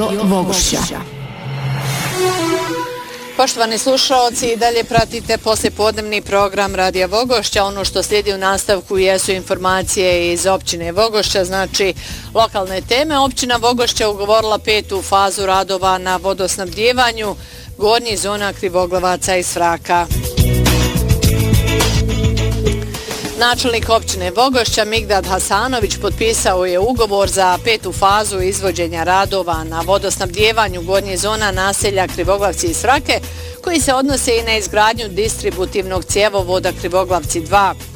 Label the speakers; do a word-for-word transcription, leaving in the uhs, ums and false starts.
Speaker 1: Radio Vogošća.
Speaker 2: Poštovani slušaoci, i dalje pratite poslijepodnevni program Radija Vogošća. Ono što slijedi u nastavku jesu informacije iz općine Vogošća, znači lokalne teme. Općina Vogošća ugovorila petu fazu radova na vodosnabdjevanju gornjih zona Krivoglavaca i Svraka. Načelnik općine Vogošća Migdad Hasanović potpisao je ugovor za petu fazu izvođenja radova na vodosnabdjevanju gornjih zona naselja Krivoglavci i Svrake, koji se odnose i na izgradnju distributivnog cjevovoda Krivoglavci dva.